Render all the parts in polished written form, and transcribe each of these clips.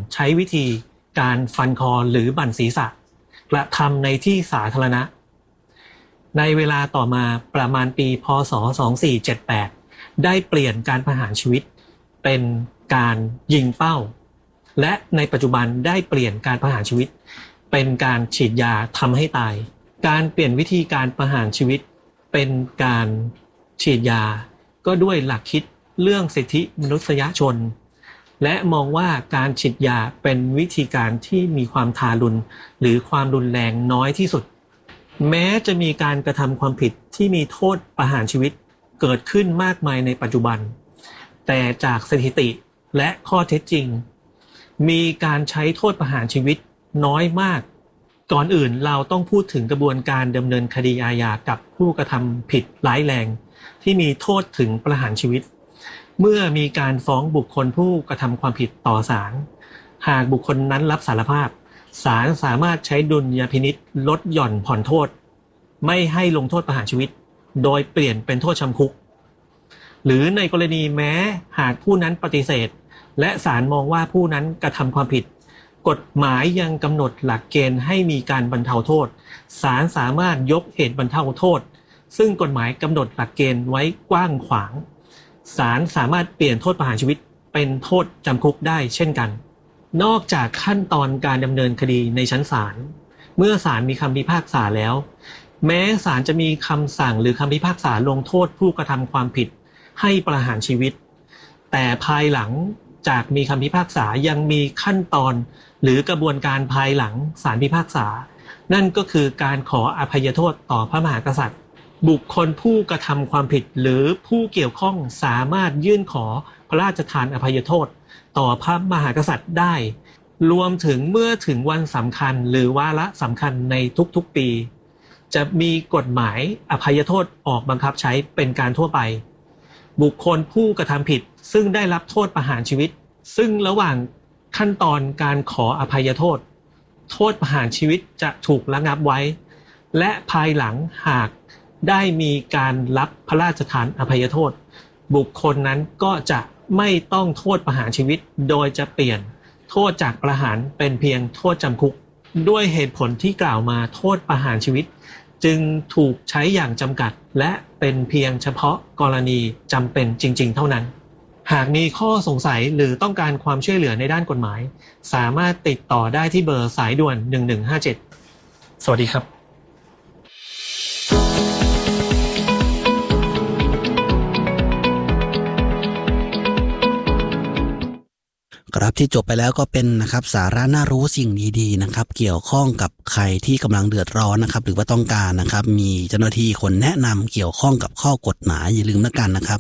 ใช้วิธีการฟันคอหรือบั่นศีรษะกระทำในที่สาธารณะในเวลาต่อมาประมาณปีพ.ศ. 2478ได้เปลี่ยนการประหารชีวิตเป็นการยิงเป้าและในปัจจุบันได้เปลี่ยนการประหารชีวิตเป็นการฉีดยาทำให้ตายการเปลี่ยนวิธีการประหารชีวิตเป็นการฉีดยาก็ด้วยหลักคิดเรื่องสิทธิมนุษยชนและมองว่าการฉีดยาเป็นวิธีการที่มีความทารุณหรือความรุนแรงน้อยที่สุดแม้จะมีการกระทำความผิดที่มีโทษประหารชีวิตเกิดขึ้นมากมายในปัจจุบันแต่จากสถิติและข้อเท็จจริงมีการใช้โทษประหารชีวิตน้อยมากก่อนอื่นเราต้องพูดถึงกระบวนการดำเนินคดีอาญากับผู้กระทำผิดร้ายแรงที่มีโทษถึงประหารชีวิตเมื่อมีการฟ้องบุคคลผู้กระทำความผิดต่อศาลหากบุคคลนั้นรับสารภาพศาลสามารถใช้ดุลยพินิจลดหย่อนผ่อนโทษไม่ให้ลงโทษประหารชีวิตโดยเปลี่ยนเป็นโทษจำคุกหรือในกรณีแม้หากผู้นั้นปฏิเสธและศาลมองว่าผู้นั้นกระทำความผิดกฎหมายยังกำหนดหลักเกณฑ์ให้มีการบรรเทาโทษศาลสามารถยกเหตุบรรเทาโทษซึ่งกฎหมายกำหนดหลักเกณฑ์ไว้กว้างขวางศาลสามารถเปลี่ยนโทษประหารชีวิตเป็นโทษจำคุกได้เช่นกันนอกจากขั้นตอนการดำเนินคดีในชั้นศาลเมื่อศาลมีคำพิพากษาแล้วแม้ศาลจะมีคำสั่งหรือคำพิพากษาลงโทษผู้กระทำความผิดให้ประหารชีวิตแต่ภายหลังจากมีคำพิพากษายังมีขั้นตอนหรือกระบวนการภายหลังศาลพิพากษานั่นก็คือการขออภัยโทษต่อพระมหากษัตริย์บุคคลผู้กระทำความผิดหรือผู้เกี่ยวข้องสามารถยื่นขอพระราชทานอภัยโทษต่อพระมหากษัตริย์ได้รวมถึงเมื่อถึงวันสำคัญหรือวาระสำคัญในทุกๆปีจะมีกฎหมายอภัยโทษออกบังคับใช้เป็นการทั่วไปบุคคลผู้กระทำผิดซึ่งได้รับโทษประหารชีวิตซึ่งระหว่างขั้นตอนการขออภัยโทษโทษประหารชีวิตจะถูกระงับไว้และภายหลังหากได้มีการรับพระราชทานอภัยโทษบุคคลนั้นก็จะไม่ต้องโทษประหารชีวิตโดยจะเปลี่ยนโทษจากประหารเป็นเพียงโทษจำคุกด้วยเหตุผลที่กล่าวมาโทษประหารชีวิตจึงถูกใช้อย่างจำกัดและเป็นเพียงเฉพาะกรณีจำเป็นจริงๆเท่านั้นหากมีข้อสงสัยหรือต้องการความช่วยเหลือในด้านกฎหมายสามารถติดต่อได้ที่เบอร์สายด่วน1157สวัสดีครับครับที่จบไปแล้วก็เป็นนะครับสาระน่ารู้สิ่งดีๆนะครับเกี่ยวข้องกับใครที่กำลังเดือดร้อนนะครับหรือว่าต้องการนะครับมีเจ้าหน้าที่คนแนะนำเกี่ยวข้องกับข้อกฎหมายอย่าลืมละกันนะครับ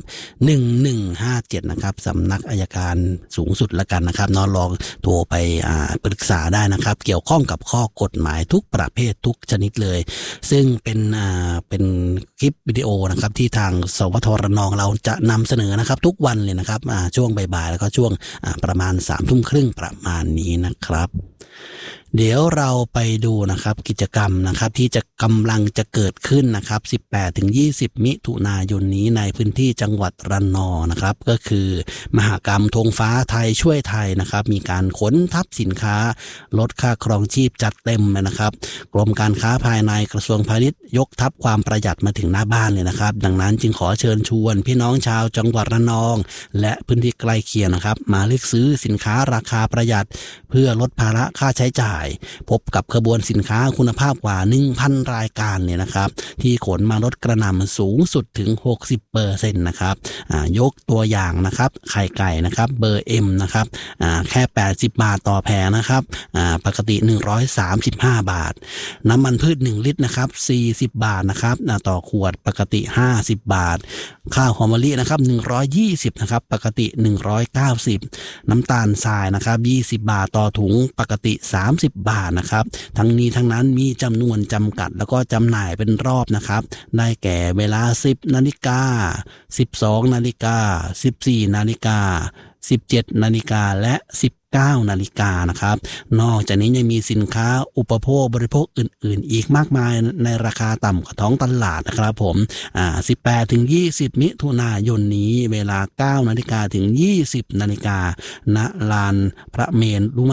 1157นะครับสำนักอัยการสูงสุดละกันนะครับนอนลองโทรไปปรึกษาได้นะครับเกี่ยวข้องกับข้อกฎหมายทุกประเภททุกชนิดเลยซึ่งเป็นคลิปวิดีโอนะครับที่ทางสวทรนองเราจะนำเสนอนะครับทุกวันเลยนะครับช่วงบ่ายๆแล้วก็ช่วงประมาณ3:30ประมาณนี้นะครับเดี๋ยวเราไปดูนะครับกิจกรรมนะครับที่จะกำลังจะเกิดขึ้นนะครับ 18-20 มิถุนายนนี้ในพื้นที่จังหวัดระนองนะครับก็คือมหกรรมธงฟ้าไทยช่วยไทยนะครับมีการขนทับสินค้าลดค่าครองชีพจัดเต็มนะครับกรมการค้าภายในกระทรวงพาณิชย์ยกทับความประหยัดมาถึงหน้าบ้านเลยนะครับดังนั้นจึงขอเชิญชวนพี่น้องชาวจังหวัดระนองและพื้นที่ใกล้เคียงนะครับมาเลือกซื้อสินค้าราคาประหยัดเพื่อลดภาระค่าใช้จ่ายพบกับขบวนสินค้าคุณภาพกว่า 1,000 รายการเนี่ยนะครับที่ขนมาลดกระหน่ำสูงสุดถึง 60% นะครับยกตัวอย่างนะครับไข่ไก่นะครับเบอร์ M นะครับแค่80 บาทต่อแผงนะครับปกติ135 บาทน้ำมันพืช1ลิตรนะครับ40 บาทนะครับต่อขวดปกติ50 บาทข้าวหอมมะลินะครับ120นะครับปกติ190น้ำตาลทรายนะครับ20 บาทต่อถุงปกติ30 บาทนะครับทั้งนี้ทั้งนั้นมีจำนวนจำกัดแล้วก็จำหน่ายเป็นรอบนะครับได้แก่เวลา 10 นาฬิกา 12 นาฬิกา 14 นาฬิกา 17 นาฬิกาและ19 นาฬิกานะครับนอกจากนี้ยังมีสินค้าอุปโภคบริโภคอื่นๆอีกมากมายในราคาต่ำกว่าท้องตลาดนะครับผม18-20 มิถุนายนนี้เวลา 9 นาฬิกาถึง 20 นาฬิกาณลานพระเมรุ